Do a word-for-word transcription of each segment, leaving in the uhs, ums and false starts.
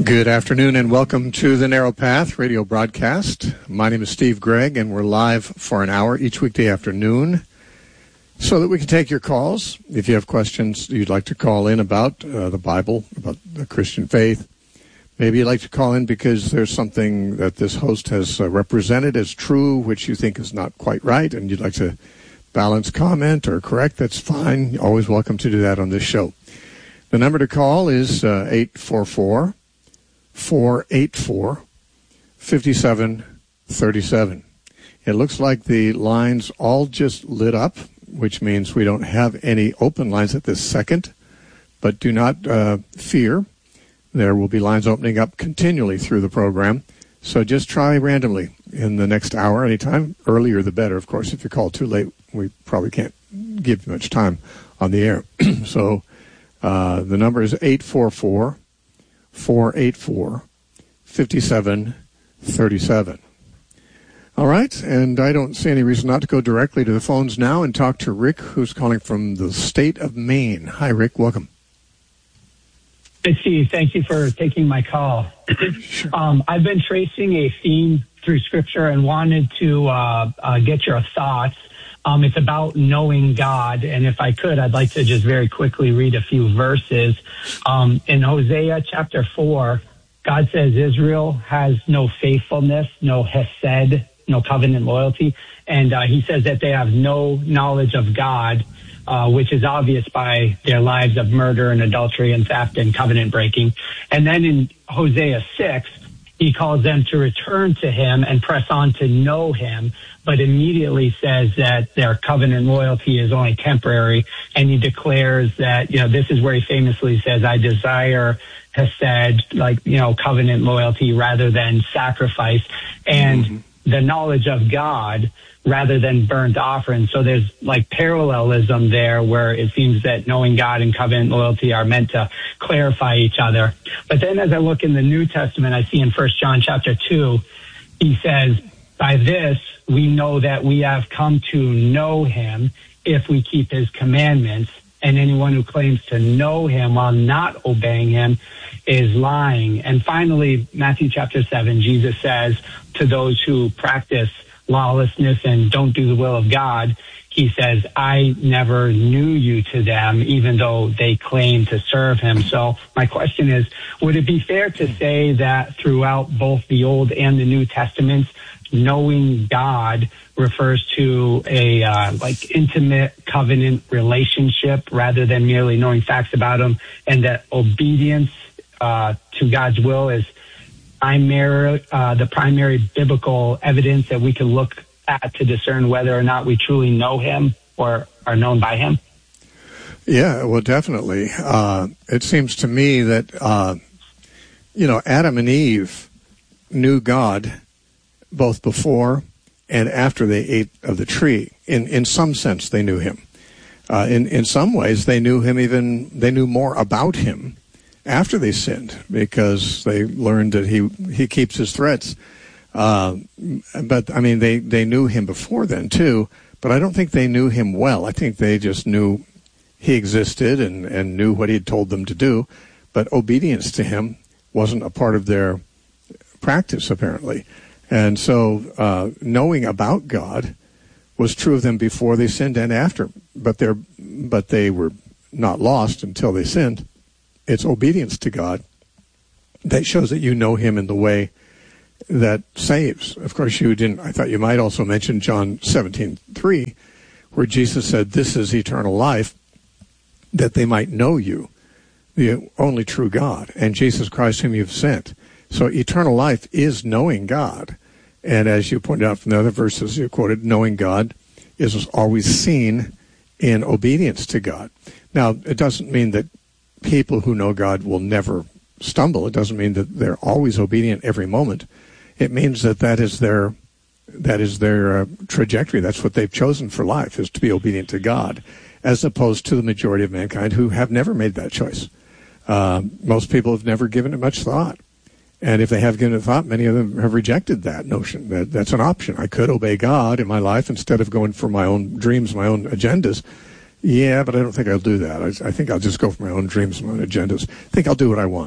Good afternoon and welcome to the Narrow Path radio broadcast. My name is Steve Gregg and we're live for an hour each weekday afternoon so that we can take your calls. If you have questions you'd like to call in about uh, the Bible, about the Christian faith, maybe you'd like to call in because there's something that this host has uh, represented as true which you think is not quite right and you'd like to balance, comment, or correct, that's fine. You're always welcome to do that on this show. The number to call is uh, eight four four, four eight four, five seven three seven. It looks like the lines all just lit up, which means we don't have any open lines at this second, but do not uh, fear. There will be lines opening up continually through the program, so just try randomly in the next hour, anytime. Earlier the better, of course. If you call too late, we probably can't give you much time on the air. So uh, the number is eight four four, four eight four, five seven three seven. All right, and I don't see any reason not to go directly to the phones now and talk to Rick, who's calling from the state of Maine. Hi, Rick. Welcome. Hey, Steve. Thank you for taking my call. Sure. Um, I've been tracing a theme through Scripture and wanted to uh, uh, get your thoughts. Um, it's about knowing God, and if I could, I'd like to just very quickly read a few verses. Um, in Hosea chapter four, God says Israel has no faithfulness, no hesed, no covenant loyalty, and uh, he says that they have no knowledge of God, uh, which is obvious by their lives of murder and adultery and theft and covenant breaking. And then in Hosea six, he calls them to return to him and press on to know him, but immediately says that their covenant loyalty is only temporary. And he declares that, you know, this is where he famously says, I desire hesed, like, you know, covenant loyalty rather than sacrifice, and mm-hmm. the knowledge of God rather than burnt offerings. So there's like parallelism there where it seems that knowing God and covenant loyalty are meant to clarify each other. But then as I look in the New Testament, I see in First John chapter two, he says, by this we know that we have come to know him if we keep his commandments, and anyone who claims to know him while not obeying him is lying. And finally, Matthew chapter seven, Jesus says to those who practice lawlessness and don't do the will of God, he says, I never knew you to them, even though they claim to serve him. So my question is, would it be fair to say that throughout both the Old and the New Testaments, knowing God refers to a uh, like intimate covenant relationship rather than merely knowing facts about him, and that obedience uh, to God's will is primary, uh, the primary biblical evidence that we can look at to discern whether or not we truly know him or are known by him? Yeah, well, definitely. Uh, it seems to me that, uh, you know, Adam and Eve knew God both before and after they ate of the tree. In in some sense, they knew him. Uh, in, in some ways, they knew him even, they knew more about him after they sinned, because they learned that he he keeps his threats. Uh, but, I mean, they, they knew him before then, too, but I don't think they knew him well. I think they just knew he existed and, and knew what he had told them to do, but obedience to him wasn't a part of their practice, apparently. And so uh, knowing about God was true of them before they sinned and after, but they're but they were not lost until they sinned. It's obedience to God that shows that you know him in the way that saves. Of course, you didn't. I thought you might also mention John seventeen three, where Jesus said, this is eternal life, that they might know you, the only true God, and Jesus Christ whom you've sent. So eternal life is knowing God. And as you pointed out from the other verses you quoted, knowing God is always seen in obedience to God. Now, it doesn't mean that people who know God will never stumble. It doesn't mean that they're always obedient every moment. It means that that is their that is their uh, trajectory. That's what they've chosen for life, is to be obedient to God, as opposed to the majority of mankind who have never made that choice. Uh, most people have never given it much thought. And if they have given it thought, many of them have rejected that notion. That that's an option. I could obey God in my life instead of going for my own dreams, my own agendas. Yeah, but I don't think I'll do that. I, I think I'll just go for my own dreams, my own agendas. I think I'll do what I want.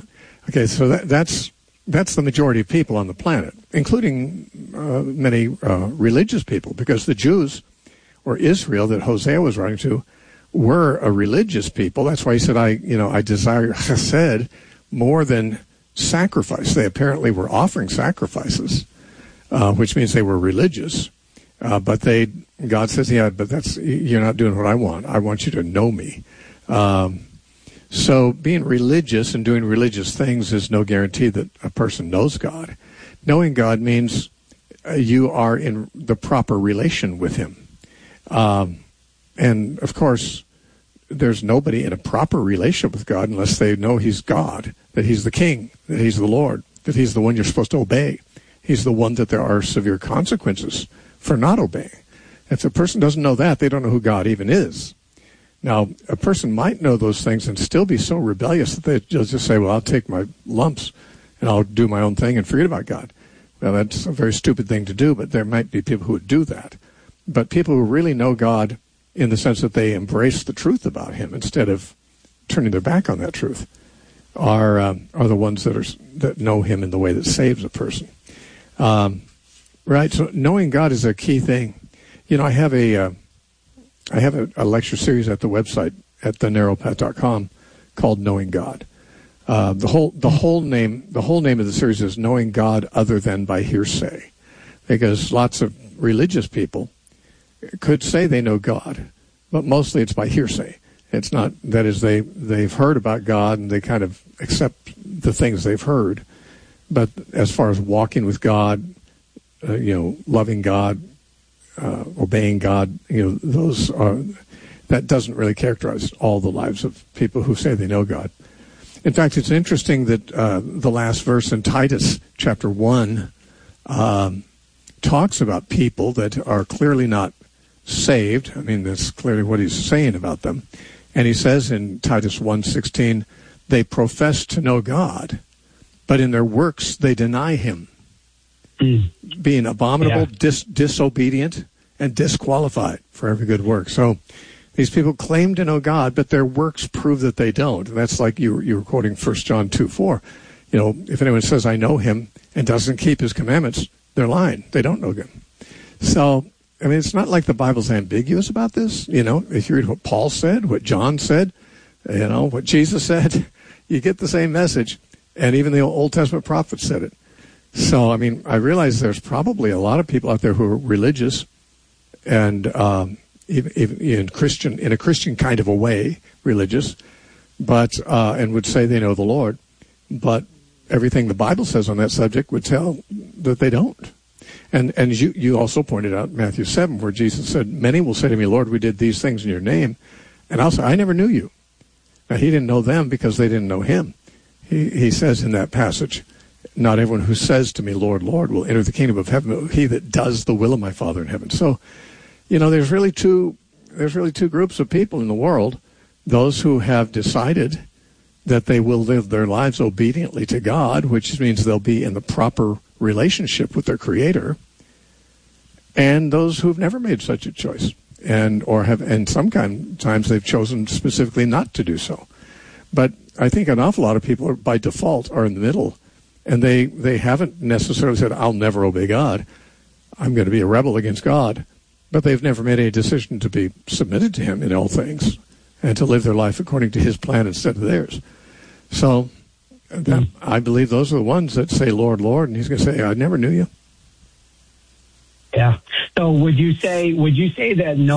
Okay, so that, that's that's the majority of people on the planet, including uh, many uh, religious people, because the Jews, or Israel that Hosea was writing to, were a religious people. That's why he said, I, you know, I desire chesed more than sacrifice. They apparently were offering sacrifices, uh, which means they were religious. Uh, but they, God says, yeah, but that's, you're not doing what I want. I want you to know me. Um, so being religious and doing religious things is no guarantee that a person knows God. Knowing God means uh, you are in the proper relation with him. Um, and of course, there's nobody in a proper relationship with God unless they know he's God, that he's the king, that he's the Lord, that he's the one you're supposed to obey. He's the one that there are severe consequences for not obeying. If a person doesn't know that, they don't know who God even is. Now, a person might know those things and still be so rebellious that they'll just say, well, I'll take my lumps and I'll do my own thing and forget about God. Well, that's a very stupid thing to do, but there might be people who would do that. But people who really know God in the sense that they embrace the truth about him instead of turning their back on that truth are um, are the ones that are that know him in the way that saves a person. Um, right? So knowing God is a key thing. You know, I have a uh, I have a, a lecture series at the website at the narrow path dot com called Knowing God. Uh, the whole the whole name the whole name of the series is Knowing God Other Than by Hearsay, because lots of religious people could say they know God, but mostly it's by hearsay. It's not, that is, they, they've heard about God and they kind of accept the things they've heard. But as far as walking with God, uh, you know, loving God, uh, obeying God, you know, those are, that doesn't really characterize all the lives of people who say they know God. In fact, it's interesting that uh, the last verse in Titus chapter one um, talks about people that are clearly not saved. I mean, that's clearly what he's saying about them. And he says in Titus one sixteen, they profess to know God, but in their works they deny him, mm. being abominable, yeah. dis- disobedient, and disqualified for every good work. So these people claim to know God, but their works prove that they don't. And that's like you, you were quoting First John two four. You know, if anyone says, I know him, and doesn't keep his commandments, they're lying. They don't know him. So, I mean, it's not like the Bible's ambiguous about this. You know, if you read what Paul said, what John said, you know, what Jesus said, you get the same message. And even the Old Testament prophets said it. So, I mean, I realize there's probably a lot of people out there who are religious and um, even, even in Christian, in a Christian kind of a way, religious, but uh, and would say they know the Lord. But everything the Bible says on that subject would tell that they don't. And and you, you also pointed out Matthew seven, where Jesus said, many will say to me, Lord, we did these things in your name. And I'll say, I never knew you. Now, he didn't know them because they didn't know him. He, he says in that passage, not everyone who says to me, Lord, Lord, will enter the kingdom of heaven, but he that does the will of my Father in heaven. So, you know, there's really two, there's really two groups of people in the world. Those who have decided that they will live their lives obediently to God, which means they'll be in the proper relationship with their Creator, and those who've never made such a choice, and or have, and some kind, times they've chosen specifically not to do so. But I think an awful lot of people are, by default, are in the middle, and they they haven't necessarily said, "I'll never obey God. I'm going to be a rebel against God," but they've never made a decision to be submitted to Him in all things and to live their life according to His plan instead of theirs. So. That, I believe those are the ones that say, Lord, Lord, and he's going to say, I never knew you. Yeah. So would you say, would you say that no